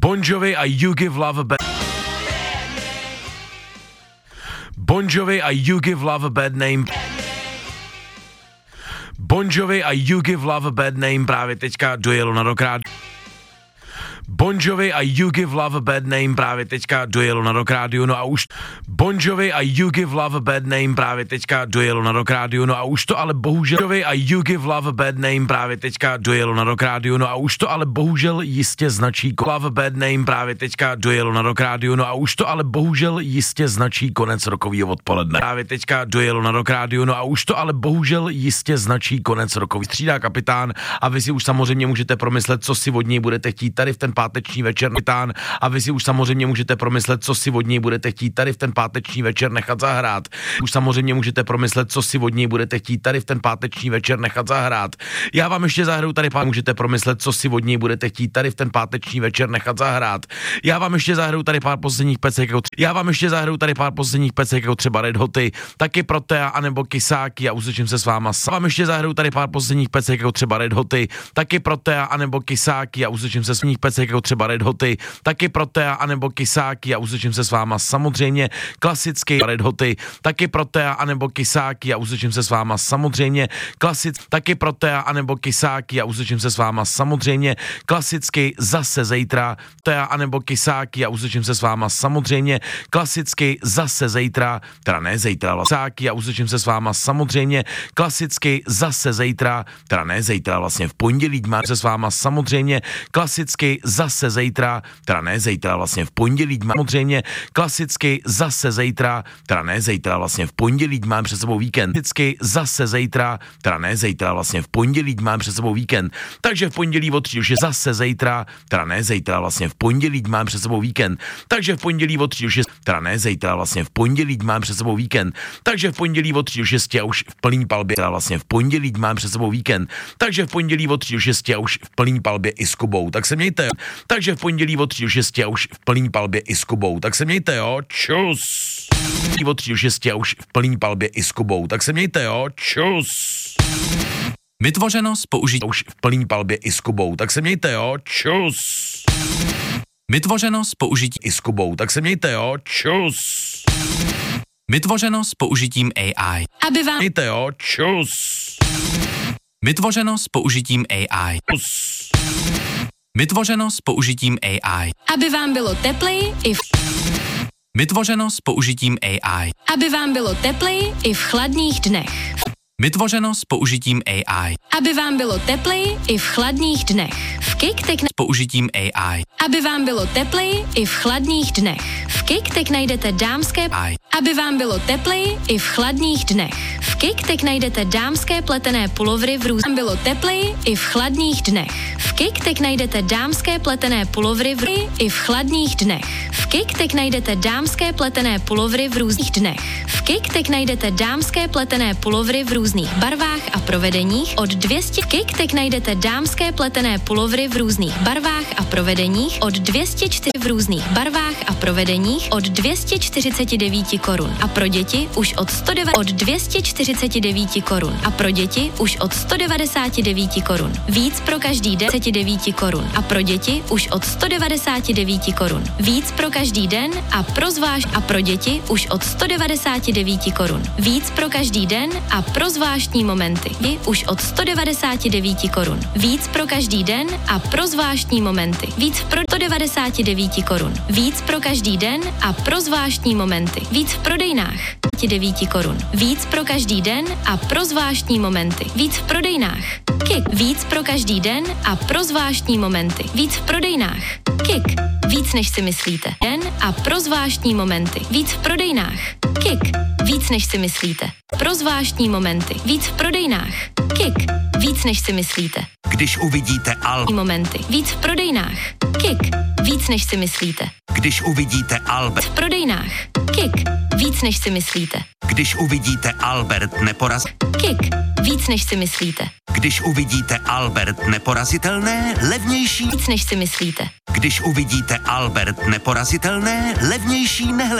Bon Jovi a You Give Love a Bad Bon Jovi a You Give Love a Bad Name. Bon Jovi a You Give Love a Bad Name právě teďka dojelo na Rock Radio. Bon Jovi a You Give Love a Bad Name právě teďka dojelo na Rock Radio, no a už Bon Jovi a You Give Love a Bad Name právě teďka dojelo na Rock Radio, no a už to ale bohužel Jovi a You Give Love a Bad Name právě teďka dojelo na Rock Radio, no a už to ale bohužel jistě značí Love a Bad Name právě teďka dojelo na Rock Radio, no a už to ale bohužel jistě značí konec rokovýho odpoledne. Právě teďka dojelo na Rock Radio, no a už to ale bohužel jistě značí konec rokový. Střídá kapitán a vy si už samozřejmě můžete promyslet, co si od něj budete chtít tady v ten páteční večer kapitán a vy si už samozřejmě můžete promyslet, co si od něj budete chtít tady v ten páteční večer nechat zahrát. Už samozřejmě můžete promyslet, co si od něj budete chtít tady v ten páteční večer nechat zahrát. Já vám ještě zahraju tady můžete promyslet, co si od něj budete chtít tady v ten páteční večer nechat zahrát. Já vám ještě zahraju tady pár posledních pecek, jako třeba Red Hoty, taky Protea anebo Kysáky a uslyším se s váma. Vám ještě zahraju tady pár posledních pecek, jako třeba Red Hoty, taky Protea anebo Kysáky a uslyším se s nich pecek, jako třeba Red Hoty, taky Protea anebo Kysáky a uslyším se s váma. Samozřejmě klasický Red Hoty, taky Protea anebo Kysáky a uslyším se s váma. Samozřejmě taky Protea anebo Kysáky a uslyším se s váma. Samozřejmě klasicky zase zítra Protea anebo Kysáky a uslyším se s váma. Samozřejmě klasicky zase zítra, teda ne zítra, ale Kysáky a uslyším se s váma. Samozřejmě klasicky zase zítra, teda ne zítra, vlastně v pondělí mám se s váma. Samozřejmě klasicky zase zítra, teda ne zítra, vlastně v pondělí samozřejmě klasicky zase zítra, teda ne zítra, vlastně v pondělí mám před sebou víkend. Klasicky zase zítra, teda ne zítra, vlastně v pondělí mám před sebou víkend. Takže v pondělí od 3 už je zase zítra, teda ne zítra, vlastně v pondělí mám před sebou víkend. Takže v pondělí od 3 už je, teda ne zítra, vlastně v pondělí mám před sebou víkend. Takže v pondělí od 3 do 6 a už v plný palbě, teda vlastně v pondělí mám před sebou víkend. Takže v pondělí od 3 do 6 a už v plný palbě i s Kubou. Tak se mějte. Takže v pondělí od 3 do 6 a už v plný palbě i s Kubou. Tak se mějte, jo. Čus. Od 3 do 6 a už v plný palbě i s Kubou. Tak se mějte, jo. Čus. Vytvořeno s použitím už v plný palbě i s Kubou. Tak se mějte, jo. Čus. Vytvořeno s použitím i s Kubou. Tak se mějte, jo. Čus. Vytvořeno s použitím AI. Aby vám mějte, jo. Čus. Vytvořeno s použitím AI. Čus. Vytvořeno s použitím AI. Aby vám bylo tepleji i v... Vytvořeno s použitím AI. Aby vám bylo tepleji i v chladných dnech. Vytvořeno s použitím AI. Aby vám bylo tepleji i v chladných dnech. V KickTech s použitím AI. Aby vám bylo tepleji i v chladných dnech. V KickTech najdete dámské AI. Aby vám bylo tepleji i v chladných dnech. V KickTech najdete dámské pletené pulovry v různých. Bylo tepleji i v chladných dnech. V KickTech najdete dámské pletené pulovry i v chladných dnech. V KickTech najdete dámské pletené pulovry v různých dnech. V KickTech najdete dámské pletené pulovry v různých barvách a provedeních od 200. V KickTech najdete dámské pletené pulovry v různých barvách a provedeních od 204 v různých barvách a provedeních od 249 korun. A pro děti už od 249 korun. A pro děti už od 199 korun. Víc pro každý den 9 korun. A pro děti už od 199 korun. Víc pro každý den a pro zvlášť a pro děti už od 199 korun. Víc pro každý den a pro zvláštní momenty. Vy už od 199 korun. Víc pro každý den a pro zvláštní momenty. Víc pro 199 korun. Víc pro každý den a pro zvláštní momenty. Víc v prodejnách 9 korun. Víc pro každý den a pro zvláštní momenty. Víc v prodejnách. Kick. Víc pro každý den a pro zvláštní momenty. Víc v prodejnách. Kick. Víc než si myslíte. Den a pro zvláštní momenty. Víc v prodejnách. Kick. Víc než si myslíte. Pro zvláštní momenty. Víc v prodejnách. Kick. Víc než si myslíte. Když uvidíte momenty. Víc v prodejnách. Kick. Víc než si myslíte. Když uvidíte Albert v prodejnách. Kick. Víc než si myslíte. Když uvidíte Albert Kick. Víc než si myslíte. Když uvidíte Albert neporazitelné, levnější víc než si myslíte. Když uvidíte Albert neporazitelné, levnější nehle